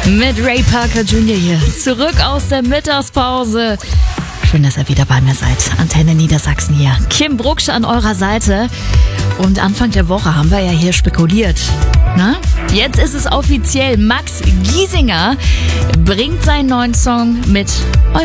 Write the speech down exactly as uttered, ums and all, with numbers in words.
Mit Ray Parker Junior hier. Zurück aus der Mittagspause. Schön, dass ihr wieder bei mir seid. Antenne Niedersachsen hier. Kim Brucksch an eurer Seite. Und Anfang der Woche haben wir ja hier spekuliert. Na? Jetzt ist es offiziell. Max Giesinger bringt seinen neuen Song mit